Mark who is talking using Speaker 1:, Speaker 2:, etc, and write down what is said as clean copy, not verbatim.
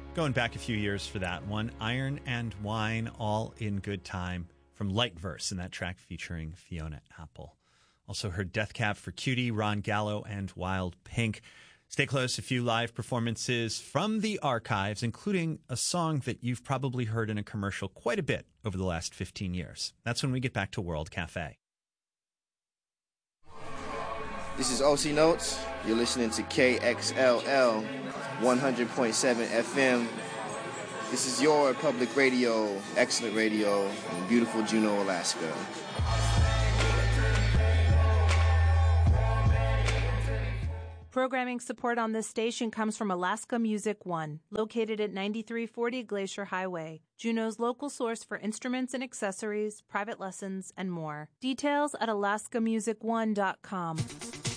Speaker 1: Going back a few years for that one, Iron and Wine, All in Good Time, from Light Verse in that track featuring Fiona Apple. Also heard Death Cab for Cutie, Ron Gallo, and Wild Pink. Stay close, a few live performances from the archives, including a song that you've probably heard in a commercial quite a bit over the last 15 years. That's when we get back to World Cafe.
Speaker 2: This is OC Notes. You're listening to KXLL 100.7 FM. This is your public radio, excellent radio in beautiful Juneau, Alaska.
Speaker 3: Programming support on this station comes from Alaska Music One, located at 9340 Glacier Highway, Juneau's local source for instruments and accessories, private lessons, and more. Details at alaskamusicone.com.